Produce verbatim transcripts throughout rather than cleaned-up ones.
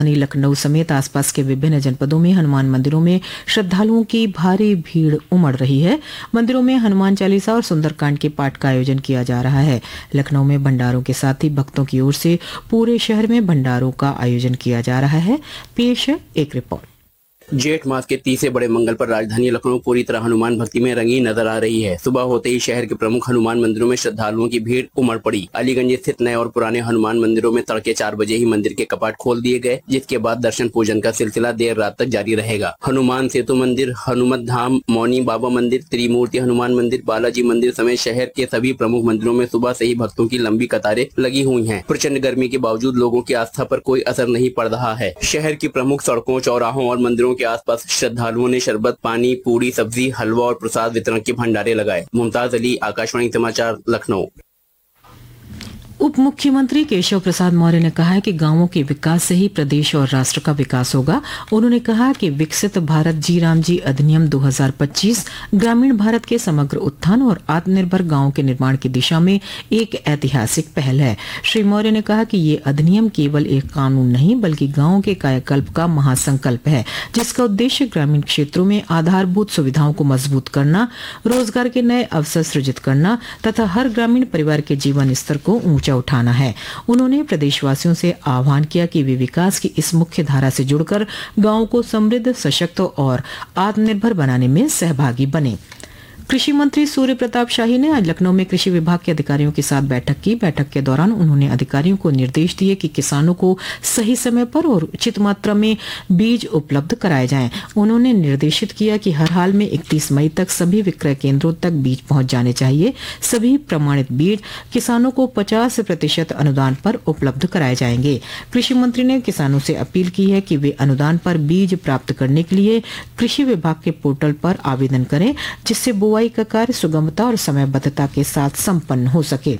लखनऊ समेत आसपास के विभिन्न जनपदों में हनुमान मंदिरों में श्रद्धालुओं की भारी भीड़ उमड़ रही है। मंदिरों में हनुमान चालीसा और सुंदरकांड के पाठ का आयोजन किया जा रहा है। लखनऊ में भंडारों के साथ ही भक्तों की ओर से पूरे शहर में भंडारों का आयोजन किया जा रहा है। पेश है एक रिपोर्ट। जेठ मास के तीसरे बड़े मंगल पर राजधानी लखनऊ पूरी तरह हनुमान भक्ति में रंगी नजर आ रही है। सुबह होते ही शहर के प्रमुख हनुमान मंदिरों में श्रद्धालुओं की भीड़ उमड़ पड़ी। अलीगंज स्थित नए और पुराने हनुमान मंदिरों में तड़के चार बजे ही मंदिर के कपाट खोल दिए गए, जिसके बाद दर्शन पूजन का सिलसिला देर रात तक जारी रहेगा। हनुमान सेतु मंदिर, हनुमत धाम, मौनी बाबा मंदिर, त्रिमूर्ति हनुमान मंदिर, बालाजी मंदिर समेत शहर के सभी प्रमुख मंदिरों में सुबह से ही भक्तों की लंबी कतारें लगी हुई है। प्रचंड गर्मी के बावजूद लोगों की आस्था पर कोई असर नहीं पड़ रहा है। शहर की प्रमुख सड़कों, चौराहों और मंदिरों के आसपास श्रद्धालुओं ने शरबत, पानी, पूरी, सब्जी, हलवा और प्रसाद वितरण के भंडारे लगाए। मुमताज अली, आकाशवाणी समाचार, लखनऊ। उप मुख्यमंत्री केशव प्रसाद मौर्य ने कहा है कि गांवों के विकास से ही प्रदेश और राष्ट्र का विकास होगा। उन्होंने कहा कि विकसित भारत जी राम जी अधिनियम दो हज़ार पच्चीस ग्रामीण भारत के समग्र उत्थान और आत्मनिर्भर गांवों के निर्माण की दिशा में एक ऐतिहासिक पहल है। श्री मौर्य ने कहा कि ये अधिनियम केवल एक कानून नहीं बल्कि गांवों के कायाकल्प का महासंकल्प है, जिसका उद्देश्य ग्रामीण क्षेत्रों में आधारभूत सुविधाओं को मजबूत करना, रोजगार के नए अवसर सृजित करना तथा हर ग्रामीण परिवार के जीवन स्तर को ऊंचा उठाना है। उन्होंने प्रदेशवासियों से आह्वान किया कि वे विकास की इस मुख्य धारा से जुड़कर गांवों को समृद्ध, सशक्त और आत्मनिर्भर बनाने में सहभागी बने। कृषि मंत्री सूर्य प्रताप शाही ने आज लखनऊ में कृषि विभाग के अधिकारियों के साथ बैठक की। बैठक के दौरान उन्होंने अधिकारियों को निर्देश दिए कि किसानों को सही समय पर और उचित मात्रा में बीज उपलब्ध कराए जाएं। उन्होंने निर्देशित किया कि हर हाल में इकतीस मई तक सभी विक्रय केंद्रों तक बीज पहुंच जाने चाहिए। सभी प्रमाणित बीज किसानों को पचास प्रतिशत अनुदान पर उपलब्ध कराए जाएंगे। कृषि मंत्री ने किसानों से अपील की है कि वे अनुदान पर बीज प्राप्त करने के लिए कृषि विभाग के पोर्टल पर आवेदन करें, जिससे बुआई का कार्य सुगमता और समयबद्धता के साथ संपन्न हो सके।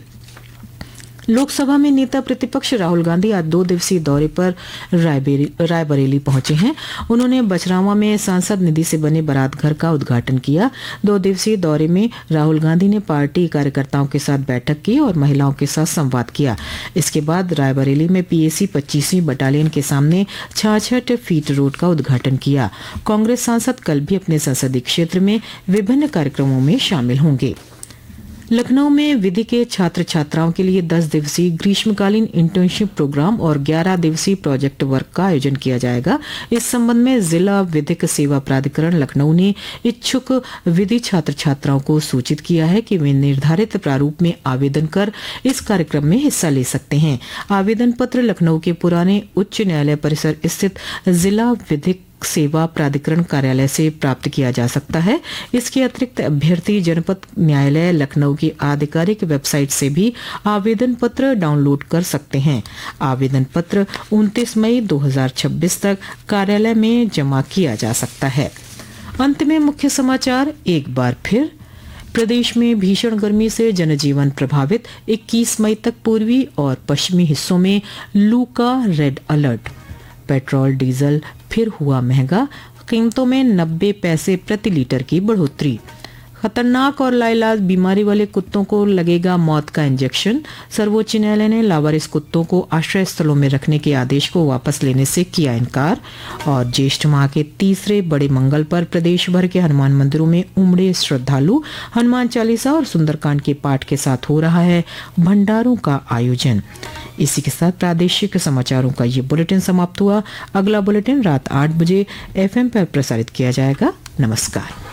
लोकसभा में नेता प्रतिपक्ष राहुल गांधी आज दो दिवसीय दौरे पर रायबरेली पहुंचे हैं। उन्होंने बछरावा में सांसद निधि से बने बारात घर का उद्घाटन किया। दो दिवसीय दौरे में राहुल गांधी ने पार्टी कार्यकर्ताओं के साथ बैठक की और महिलाओं के साथ संवाद किया। इसके बाद रायबरेली में पीएसी पच्चीसवीं बटालियन के सामने छाछठ फीट रोड का उद्घाटन किया। कांग्रेस सांसद कल भी अपने संसदीय क्षेत्र में विभिन्न कार्यक्रमों में शामिल होंगे। लखनऊ में विधि के छात्र छात्राओं के लिए दस दिवसीय ग्रीष्मकालीन इंटर्नशिप प्रोग्राम और ग्यारह दिवसीय प्रोजेक्ट वर्क का आयोजन किया जाएगा। इस संबंध में जिला विधिक सेवा प्राधिकरण लखनऊ ने इच्छुक विधि छात्र छात्राओं को सूचित किया है कि वे निर्धारित प्रारूप में आवेदन कर इस कार्यक्रम में हिस्सा ले सकते हैं। आवेदन पत्र लखनऊ के पुराने उच्च न्यायालय परिसर स्थित जिला विधिक सेवा प्राधिकरण कार्यालय से प्राप्त किया जा सकता है। इसके अतिरिक्त अभ्यर्थी जनपद न्यायालय लखनऊ की आधिकारिक वेबसाइट से भी आवेदन पत्र डाउनलोड कर सकते हैं। आवेदन पत्र उनतीस मई दो हज़ार छब्बीस तक कार्यालय में जमा किया जा सकता है। अंत में मुख्य समाचार एक बार फिर। प्रदेश में भीषण गर्मी से जनजीवन प्रभावित। इक्कीस मई तक पूर्वी और पश्चिमी हिस्सों में लू का रेड अलर्ट। पेट्रोल डीजल फिर हुआ महंगा, कीमतों में नब्बे पैसे प्रति लीटर की बढ़ोतरी। खतरनाक और लाइलाज बीमारी वाले कुत्तों को लगेगा मौत का इंजेक्शन। सर्वोच्च न्यायालय ने लावारिस कुत्तों को आश्रय स्थलों में रखने के आदेश को वापस लेने से किया इनकार। और ज्येष्ठ माह के तीसरे बड़े मंगल पर प्रदेश भर के हनुमान मंदिरों में उमड़े श्रद्धालु। हनुमान चालीसा और सुंदरकांड के पाठ के साथ हो रहा है भंडारों का आयोजन। इसी के साथ प्रादेशिक समाचारों का ये बुलेटिन समाप्त हुआ। अगला बुलेटिन रात आठ बजे एफएम पर प्रसारित किया जाएगा। नमस्कार।